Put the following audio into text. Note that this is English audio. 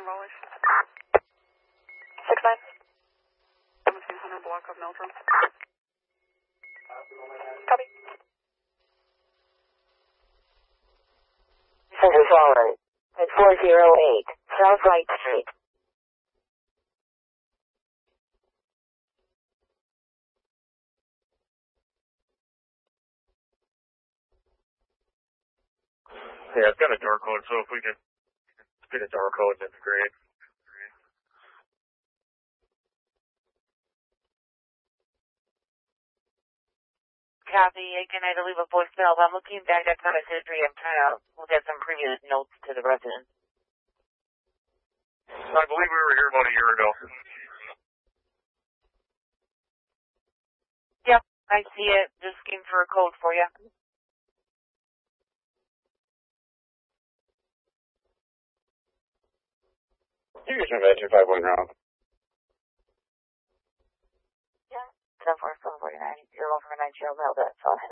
Raleigh. 6-9. 1700 block of Meldrum. Copy. Center Raleigh at 408 South Wright Street. Yeah, it's got a door code, so if we can get a door code, that'd be great. Copy. Again, I had to leave a voicemail. I'm looking back at kind of history. I'm trying to look at some previous notes to the resident. I believe we were here about a year ago. Yep, I see it. Just looking for a code for you. You can turn that 251 round. Yeah. 74749 049 mail that. So